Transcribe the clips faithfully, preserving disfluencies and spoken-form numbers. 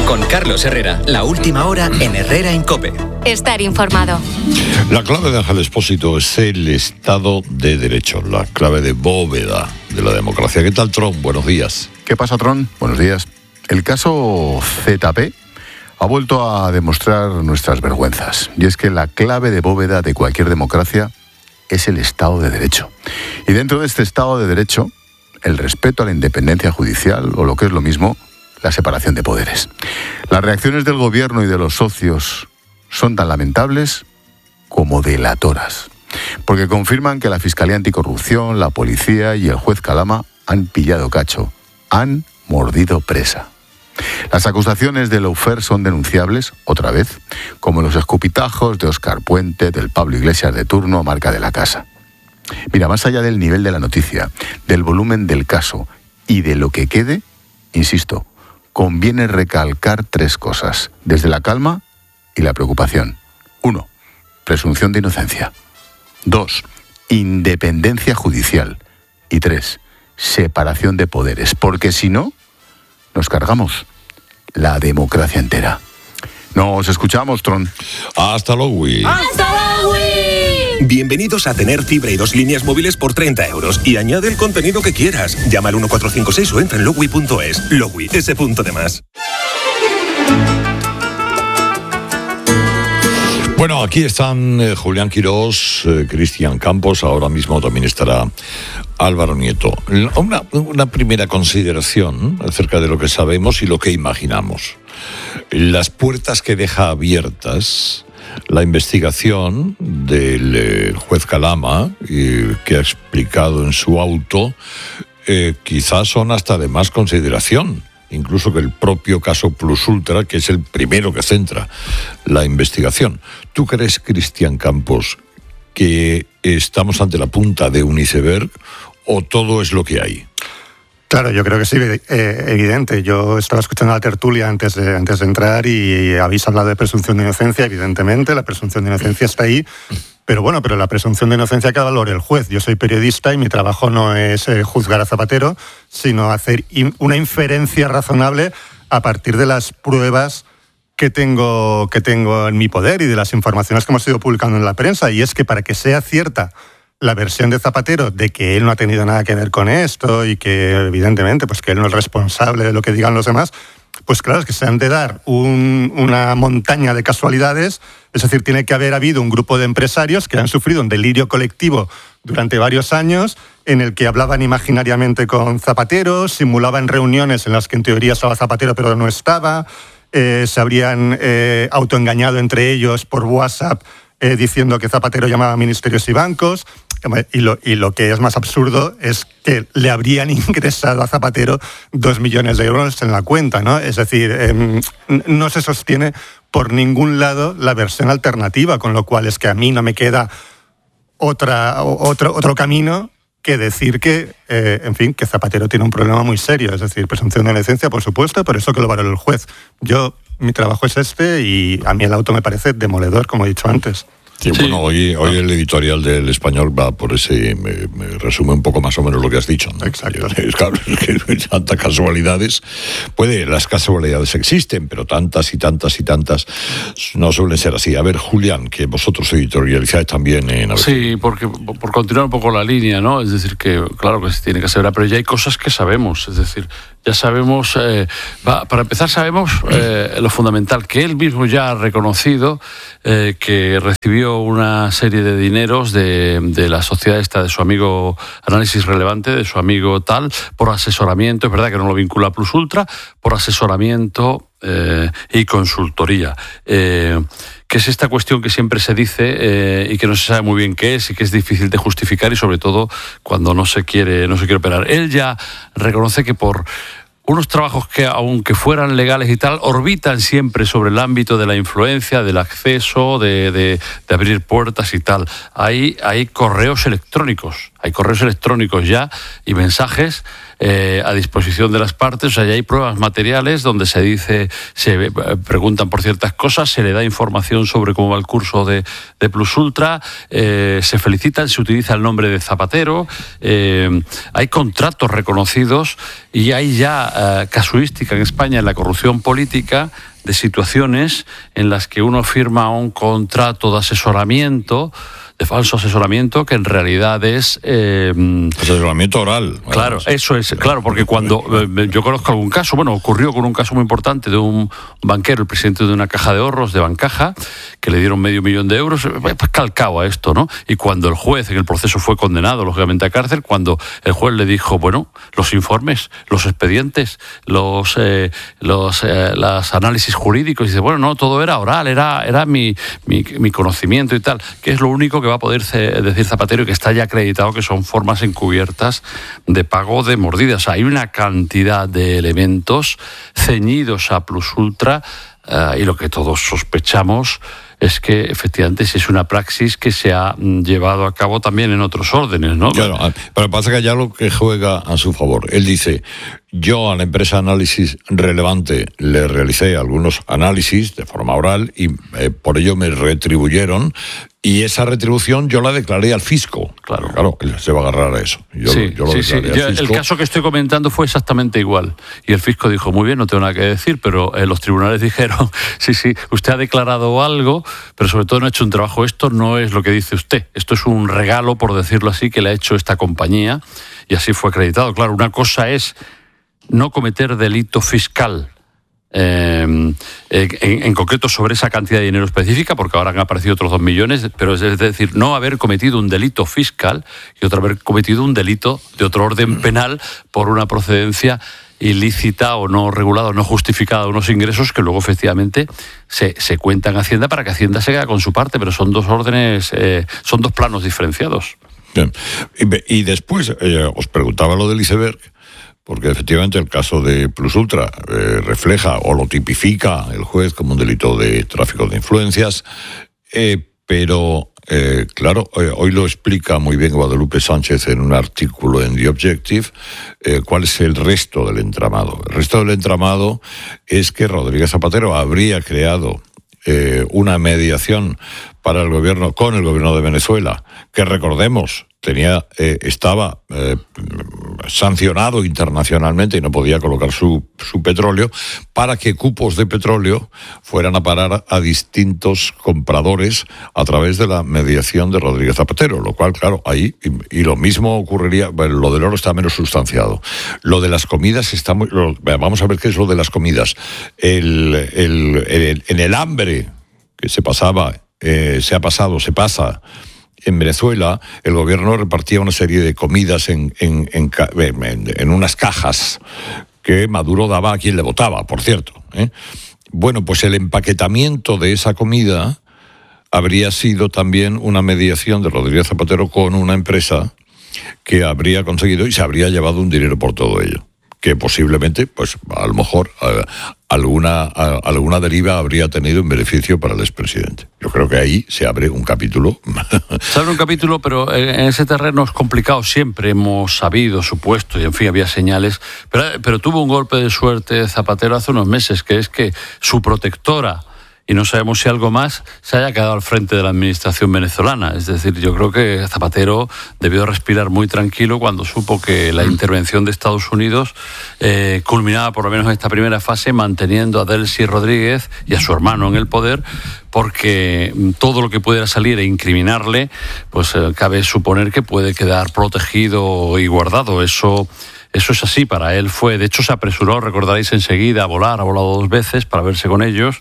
Con Carlos Herrera, la última hora en Herrera en COPE. Estar informado. La clave de Ángel Expósito es el Estado de Derecho, la clave de bóveda de la democracia. ¿Qué tal, Tron? Buenos días. ¿Qué pasa, Tron? Buenos días. El caso Z P ha vuelto a demostrar nuestras vergüenzas. Y es que la clave de bóveda de cualquier democracia es el Estado de Derecho. Y dentro de este Estado de Derecho, el respeto a la independencia judicial, o lo que es lo mismo, la separación de poderes. Las reacciones del gobierno y de los socios son tan lamentables como delatoras, porque confirman que la Fiscalía Anticorrupción, la policía y el juez Calama han pillado cacho, han mordido presa. Las acusaciones de Lawfare son denunciables, otra vez, como los escupitajos de Óscar Puente, del Pablo Iglesias de turno, marca de la casa. Mira, más allá del nivel de la noticia, del volumen del caso y de lo que quede, insisto, conviene recalcar tres cosas, desde la calma y la preocupación. Uno, presunción de inocencia. Dos, independencia judicial. Y tres, separación de poderes, porque si no, nos cargamos la democracia entera. Nos escuchamos, Tron. Hasta luego. ¡Hasta luego! Bienvenidos a tener fibra y dos líneas móviles por treinta euros. Y añade el contenido que quieras. Llama al uno cuatro cinco seis o entra en logui punto es. Logui, ese punto de más. Bueno, aquí están eh, Julián Quirós, eh, Cristian Campos, ahora mismo también estará Álvaro Nieto. Una, una primera consideración acerca de lo que sabemos y lo que imaginamos. Las puertas que deja abiertas la investigación del eh, juez Calama, eh, que ha explicado en su auto, eh, quizás son hasta de más consideración, incluso que el propio caso Plus Ultra, que es el primero que centra la investigación. ¿Tú crees, Cristian Campos, que estamos ante la punta de un iceberg o todo es lo que hay? Claro, yo creo que sí, eh, evidente. Yo estaba escuchando la tertulia antes de, antes de entrar y habéis hablado de presunción de inocencia, evidentemente, la presunción de inocencia está ahí, pero bueno, pero la presunción de inocencia que valore el juez. Yo soy periodista y mi trabajo no es eh, juzgar a Zapatero, sino hacer in, una inferencia razonable a partir de las pruebas que tengo, que tengo en mi poder y de las informaciones que hemos ido publicando en la prensa, y es que para que sea cierta la versión de Zapatero de que él no ha tenido nada que ver con esto y que evidentemente pues que él no es responsable de lo que digan los demás, pues claro, es que se han de dar un, una montaña de casualidades. Es decir, tiene que haber habido un grupo de empresarios que han sufrido un delirio colectivo durante varios años en el que hablaban imaginariamente con Zapatero, simulaban reuniones en las que en teoría estaba Zapatero pero no estaba, eh, se habrían eh, autoengañado entre ellos por WhatsApp eh, diciendo que Zapatero llamaba a ministerios y bancos. Y lo, y lo que es más absurdo es que le habrían ingresado a Zapatero dos millones de euros en la cuenta, ¿no? Es decir, eh, no se sostiene por ningún lado la versión alternativa, con lo cual es que a mí no me queda otra, otro, otro camino que decir que, eh, en fin, que Zapatero tiene un problema muy serio. Es decir, presunción de inocencia, por supuesto, pero eso que lo valore el juez. Yo, mi trabajo es este y a mí el auto me parece demoledor, como he dicho antes. Sí, sí. Bueno, hoy, hoy el editorial del Español va por ese, me, me resume un poco más o menos lo que has dicho, ¿no? Exacto. Es, claro, es que tantas casualidades, puede, las casualidades existen, pero tantas y tantas y tantas no suelen ser así. A ver, Julián, que vosotros editorializáis también en... A ver. Sí, porque por continuar un poco la línea, ¿no? Es decir, que claro que se tiene que saber, pero ya hay cosas que sabemos, es decir, ya sabemos, eh, va, para empezar sabemos eh, lo fundamental, que él mismo ya ha reconocido eh, que recibió una serie de dineros de, de la sociedad esta, de su amigo Análisis Relevante, de su amigo tal, por asesoramiento, es verdad que no lo vincula a Plus Ultra, por asesoramiento eh, y consultoría. Eh, que es esta cuestión que siempre se dice eh, y que no se sabe muy bien qué es y que es difícil de justificar y sobre todo cuando no se quiere, no se quiere operar. Él ya reconoce que por unos trabajos que, aunque fueran legales y tal, orbitan siempre sobre el ámbito de la influencia, del acceso, de, de, de abrir puertas y tal. Hay, hay correos electrónicos, hay hay correos electrónicos ya y mensajes eh, a disposición de las partes, o sea, ya hay pruebas materiales donde se dice, se preguntan por ciertas cosas, se le da información sobre cómo va el curso de, de Plus Ultra, eh, se felicitan, se utiliza el nombre de Zapatero, eh, hay contratos reconocidos y hay ya eh, casuística en España en la corrupción política de situaciones en las que uno firma un contrato de asesoramiento, de falso asesoramiento, que en realidad es... Eh, asesoramiento oral. Claro, eso es, claro, porque cuando eh, yo conozco algún caso, bueno, ocurrió con un caso muy importante de un banquero, el presidente de una caja de ahorros de Bancaja, que le dieron medio millón de euros, pues calcado a esto, ¿no? Y cuando el juez en el proceso fue condenado, lógicamente, a cárcel, cuando el juez le dijo, bueno, los informes, los expedientes, los eh, los eh, las análisis jurídicos, y dice, bueno, no, todo era oral, era, era mi, mi, mi conocimiento y tal, que es lo único que va a poder decir Zapatero y que está ya acreditado que son formas encubiertas de pago de mordidas. O sea, hay una cantidad de elementos ceñidos a Plus Ultra uh, y lo que todos sospechamos es que efectivamente si es una praxis que se ha llevado a cabo también en otros órdenes, ¿no? Claro, pero pasa que ya lo que juega a su favor. Él dice, yo a la empresa Análisis Relevante le realicé algunos análisis de forma oral y eh, por ello me retribuyeron. Y esa retribución yo la declaré al fisco. Claro, claro, él se va a agarrar a eso. Yo, sí, yo lo sí, sí. Al Yo, fisco. El caso que estoy comentando fue exactamente igual. Y el fisco dijo, muy bien, no tengo nada que decir, pero eh, los tribunales dijeron, sí, sí, usted ha declarado algo, pero sobre todo no ha hecho un trabajo. Esto no es lo que dice usted. Esto es un regalo, por decirlo así, que le ha hecho esta compañía. Y así fue acreditado. Claro, una cosa es no cometer delito fiscal. Eh, en, en concreto sobre esa cantidad de dinero específica, porque ahora han aparecido otros dos millones, pero es decir, no haber cometido un delito fiscal y otro haber cometido un delito de otro orden penal por una procedencia ilícita o no regulada o no justificada de unos ingresos que luego efectivamente se, se cuentan a Hacienda para que Hacienda se quede con su parte, pero son dos órdenes, eh, son dos planos diferenciados. Bien. Y, y después eh, os preguntaba lo del iceberg, porque efectivamente el caso de Plus Ultra eh, refleja o lo tipifica el juez como un delito de tráfico de influencias, eh, pero eh, claro, eh, hoy lo explica muy bien Guadalupe Sánchez en un artículo en The Objective, eh, cuál es el resto del entramado. El resto del entramado es que Rodríguez Zapatero habría creado eh, una mediación para el gobierno, con el gobierno de Venezuela, que recordemos, tenía, eh, estaba eh, sancionado internacionalmente y no podía colocar su, su petróleo, para que cupos de petróleo fueran a parar a distintos compradores a través de la mediación de Rodríguez Zapatero, lo cual, claro, ahí, y, y lo mismo ocurriría, bueno, lo del oro está menos sustanciado. Lo de las comidas está muy... Lo, vamos a ver qué es lo de las comidas. El, el, el, en el hambre que se pasaba, eh, se ha pasado, se pasa... En Venezuela, el gobierno repartía una serie de comidas en, en, en, en, en unas cajas que Maduro daba a quien le votaba, por cierto, ¿eh? Bueno, pues el empaquetamiento de esa comida habría sido también una mediación de Rodríguez Zapatero con una empresa que habría conseguido y se habría llevado un dinero por todo ello, que posiblemente, pues a lo mejor eh, alguna, a, alguna deriva habría tenido en beneficio para el expresidente. Yo creo que ahí se abre un capítulo. Se abre un capítulo, pero en ese terreno es complicado. Siempre hemos sabido, supuesto, y en fin, había señales, pero, pero tuvo un golpe de suerte Zapatero hace unos meses, que es que su protectora, y no sabemos si algo más, se haya quedado al frente de la administración venezolana. Es decir, yo creo que Zapatero debió respirar muy tranquilo cuando supo que la intervención de Estados Unidos eh, culminaba por lo menos esta primera fase manteniendo a Delcy Rodríguez y a su hermano en el poder, porque todo lo que pudiera salir e incriminarle, pues eh, cabe suponer que puede quedar protegido y guardado. Eso... Eso es así, para él fue. De hecho, se apresuró, recordaréis enseguida, a volar, ha volado dos veces para verse con ellos.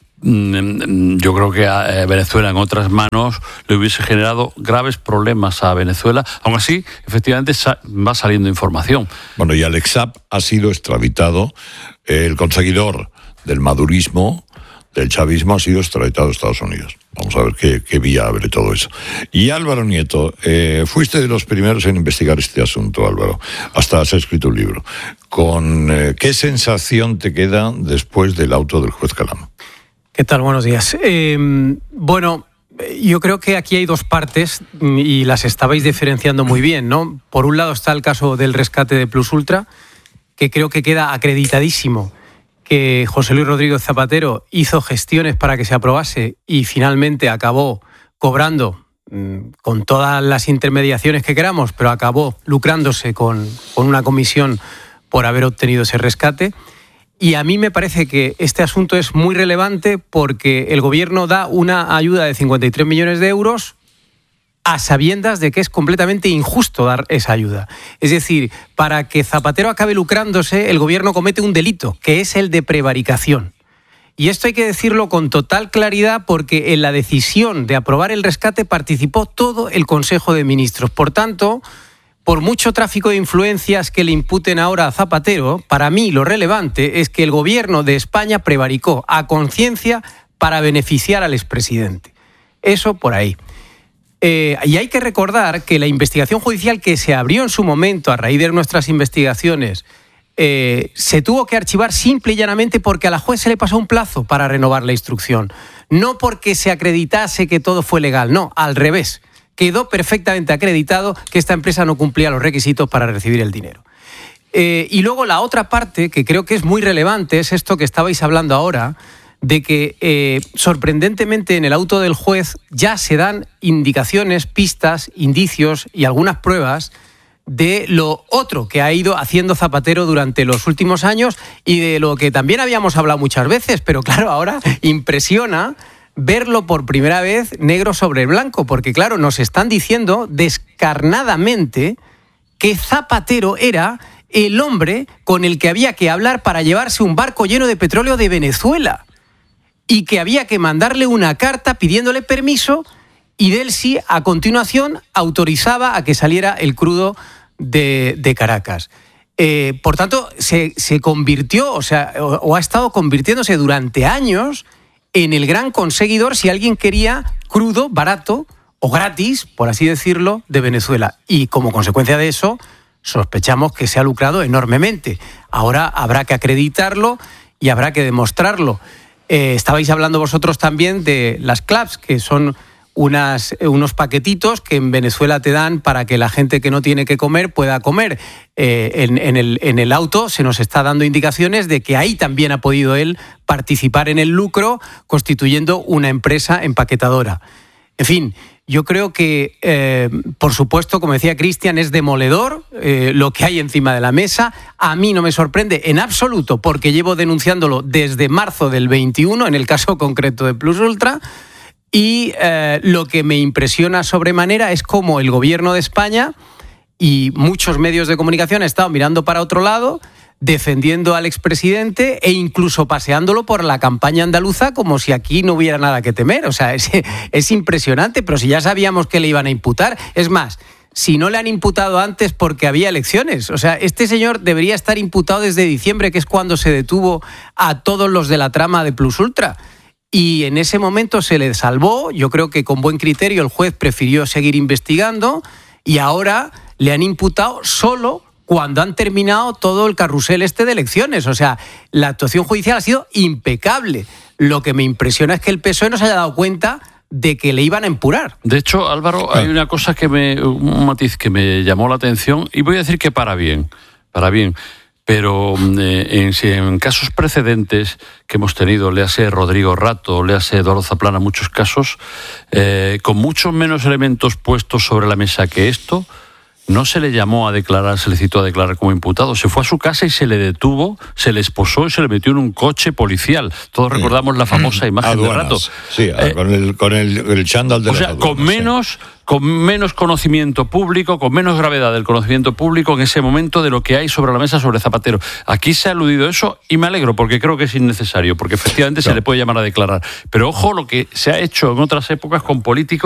Yo creo que a Venezuela en otras manos le hubiese generado graves problemas a Venezuela. Aún así, efectivamente, va saliendo información. Bueno, y Alex Saab ha sido extraditado. El conseguidor del madurismo, del chavismo, ha sido extraditado a Estados Unidos. Vamos a ver qué, qué vía abre todo eso. Y Álvaro Nieto, eh, fuiste de los primeros en investigar este asunto, Álvaro. Hasta has escrito un libro. Con eh, ¿qué sensación te queda después del auto del juez Calamo? ¿Qué tal? Buenos días. Eh, bueno, yo creo que aquí hay dos partes y las estabais diferenciando muy bien, ¿no? Por un lado está el caso del rescate de Plus Ultra, que creo que queda acreditadísimo que José Luis Rodríguez Zapatero hizo gestiones para que se aprobase y finalmente acabó cobrando, con todas las intermediaciones que queramos, pero acabó lucrándose con, con una comisión por haber obtenido ese rescate. Y a mí me parece que este asunto es muy relevante porque el gobierno da una ayuda de cincuenta y tres millones de euros a sabiendas de que es completamente injusto dar esa ayuda. Es decir, para que Zapatero acabe lucrándose, el gobierno comete un delito, que es el de prevaricación. Y esto hay que decirlo con total claridad porque en la decisión de aprobar el rescate participó todo el Consejo de Ministros. Por tanto, por mucho tráfico de influencias que le imputen ahora a Zapatero, para mí lo relevante es que el gobierno de España prevaricó a conciencia para beneficiar al expresidente. Eso por ahí. Eh, y hay que recordar que la investigación judicial que se abrió en su momento a raíz de nuestras investigaciones eh, se tuvo que archivar simple y llanamente porque a la juez se le pasó un plazo para renovar la instrucción. No porque se acreditase que todo fue legal, no, al revés. Quedó perfectamente acreditado que esta empresa no cumplía los requisitos para recibir el dinero. Eh, y luego la otra parte, que creo que es muy relevante, es esto que estabais hablando ahora, de que eh, sorprendentemente en el auto del juez ya se dan indicaciones, pistas, indicios y algunas pruebas de lo otro que ha ido haciendo Zapatero durante los últimos años y de lo que también habíamos hablado muchas veces, pero claro, ahora impresiona verlo por primera vez negro sobre blanco, porque claro, nos están diciendo descarnadamente que Zapatero era el hombre con el que había que hablar para llevarse un barco lleno de petróleo de Venezuela y que había que mandarle una carta pidiéndole permiso y de él sí, a continuación, autorizaba a que saliera el crudo de, de Caracas. Eh, por tanto, se, se convirtió, o sea, o, o ha estado convirtiéndose durante años en el gran conseguidor si alguien quería crudo, barato o gratis, por así decirlo, de Venezuela. Y como consecuencia de eso, sospechamos que se ha lucrado enormemente. Ahora habrá que acreditarlo y habrá que demostrarlo. Eh, estabais hablando vosotros también de las claps, que son unas, unos paquetitos que en Venezuela te dan para que la gente que no tiene que comer pueda comer. Eh, en, en, el, en el auto se nos está dando indicaciones de que ahí también ha podido él participar en el lucro constituyendo una empresa empaquetadora. En fin, yo creo que, eh, por supuesto, como decía Cristian, es demoledor eh, lo que hay encima de la mesa. A mí no me sorprende en absoluto porque llevo denunciándolo desde marzo del veintiuno, en el caso concreto de Plus Ultra. Y eh, lo que me impresiona sobremanera es cómo el gobierno de España y muchos medios de comunicación han estado mirando para otro lado, defendiendo al expresidente e incluso paseándolo por la campaña andaluza como si aquí no hubiera nada que temer. O sea, es, es impresionante, pero si ya sabíamos que le iban a imputar. Es más, si no le han imputado antes porque había elecciones. O sea, este señor debería estar imputado desde diciembre, que es cuando se detuvo a todos los de la trama de Plus Ultra. Y en ese momento se le salvó, yo creo que con buen criterio el juez prefirió seguir investigando y ahora le han imputado solo cuando han terminado todo el carrusel este de elecciones. O sea, la actuación judicial ha sido impecable. Lo que me impresiona es que el P S O E no se haya dado cuenta de que le iban a empurar. De hecho, Álvaro, hay una cosa que me, un matiz que me llamó la atención y voy a decir que para bien, para bien. Pero eh, en, en casos precedentes que hemos tenido, léase Rodrigo Rato, léase Eduardo Zaplana, muchos casos, eh, con muchos menos elementos puestos sobre la mesa que esto, no se le llamó a declarar, se le citó a declarar como imputado. Se fue a su casa y se le detuvo, se le esposó y se le metió en un coche policial. Todos recordamos la famosa imagen aduanas, de Rato. Sí, eh, con el, con el, el chándal de o las sea, aduanas, con menos... Sí. con menos conocimiento público, con menos gravedad del conocimiento público en ese momento de lo que hay sobre la mesa sobre Zapatero. Aquí se ha aludido eso y me alegro porque creo que es innecesario, porque efectivamente no. se le puede llamar a declarar. Pero ojo lo que se ha hecho en otras épocas con políticos